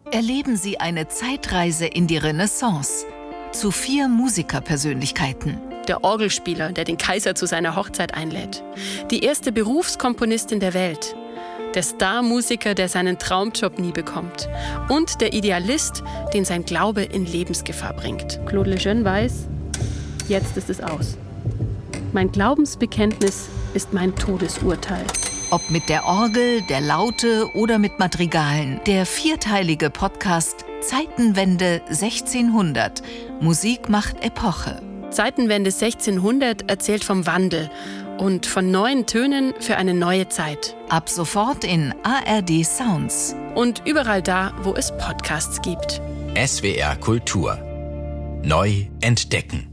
erleben Sie eine Zeitreise in die Renaissance zu 4 Musikerpersönlichkeiten. Der Orgelspieler, der den Kaiser zu seiner Hochzeit einlädt. Die erste Berufskomponistin der Welt. Der Star-Musiker, der seinen Traumjob nie bekommt. Und der Idealist, den sein Glaube in Lebensgefahr bringt. Claude Lejeune weiß, jetzt ist es aus. Mein Glaubensbekenntnis ist mein Todesurteil. Ob mit der Orgel, der Laute oder mit Madrigalen. Der 4-teilige Podcast Zeitenwende 1600. Musik macht Epoche. Zeitenwende 1600 erzählt vom Wandel und von neuen Tönen für eine neue Zeit. Ab sofort in ARD Sounds. Und überall da, wo es Podcasts gibt. SWR Kultur. Neu entdecken.